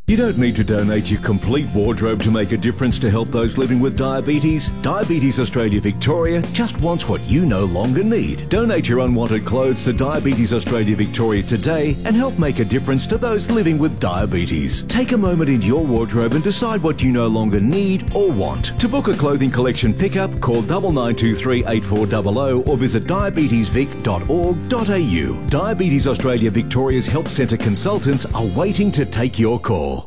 You don't need to donate your complete wardrobe to make a difference to help those living with diabetes. Diabetes Australia Victoria just wants what you no longer need. Donate your unwanted clothes to Diabetes Australia Victoria today and help make a difference to those living with diabetes. Take a moment in your wardrobe and decide what you no longer need or want. To book a clothing collection pickup, call 9923 8400 or visit diabetesvic.org.au. Diabetes Australia Victoria's Help Centre consultants are waiting to take your call.